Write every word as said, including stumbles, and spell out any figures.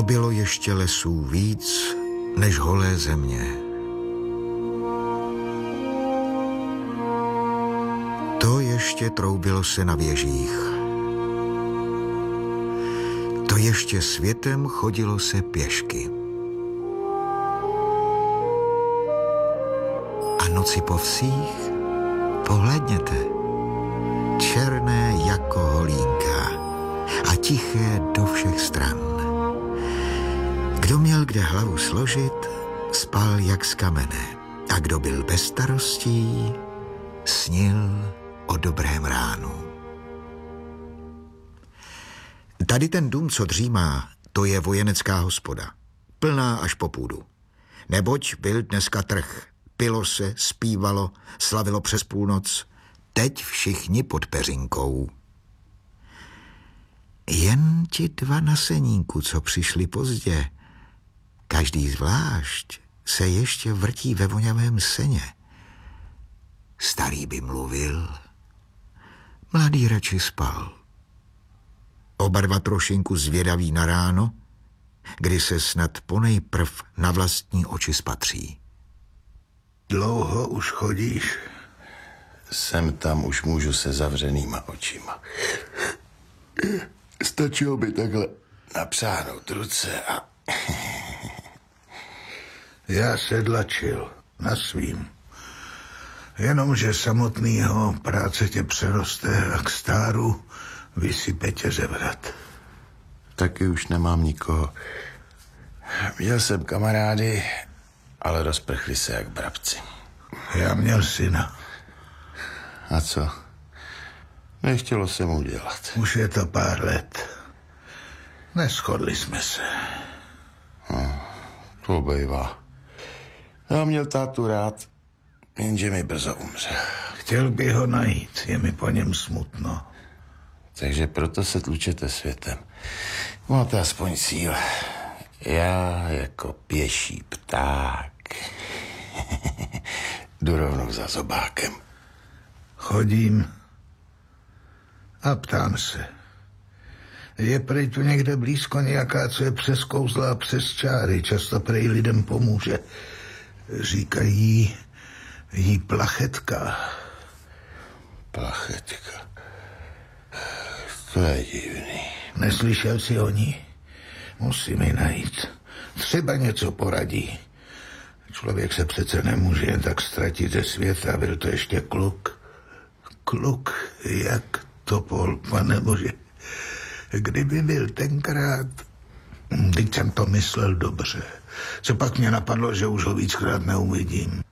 To bylo ještě lesů víc než holé země. To ještě troubilo se na věžích. To ještě světem chodilo se pěšky. A noci po vsích, pohlédněte, černé jako holínka a tiché do všech stran. Kdo měl kde hlavu složit, spal jak z kamene. A kdo byl bez starostí, snil o dobrém ránu. Tady ten dům, co dřímá, to je vojenecká hospoda. Plná až po půdu. Neboť byl dneska trh. Pilo se, zpívalo, slavilo přes půlnoc. Teď všichni pod peřinkou. Jen ti dva na seníku, co přišli pozdě, každý zvlášť se ještě vrtí ve voňavém seně. Starý by mluvil, mladý radši spal. Oba dva trošinku zvědaví na ráno, kdy se snad ponejprv na vlastní oči spatří. Dlouho už chodíš? Sem tam už můžu se zavřenýma očima. Stačilo by takhle napřáhnout ruce a... Já sedlačil na svým. Jenomže samotnýho práce tě přeroste a k stáru vysype tě ze vrat. Taky už nemám nikoho. Měl jsem kamarády, ale rozprchli se jak brabci. Já měl syna. A co? Nechtělo se mu dělat. Už je to pár let. Neschodli jsme se. No, to bývá. Já měl tátu rád, jenže mi brzo umřel. Chtěl by ho najít, je mi po něm smutno. Takže proto se tlučete světem. Máte aspoň cíl. Já jako pěší pták jdu rovnou za zobákem. Chodím a ptám se. Je prej tu někde blízko nějaká, co je přeskouzlá přes čáry, často prej lidem pomůže. Říkají jí Plachetka. Plachetka. To je divný. Neslyšel jsi o ní? Musím ji najít. Třeba něco poradí. Člověk se přece nemůže jen tak ztratit ze světa, byl to ještě kluk. Kluk jak topol, panebože. Kdyby byl tenkrát, teď jsem to myslel dobře. Co pak mě napadlo, že už ho víckrát neuvidím.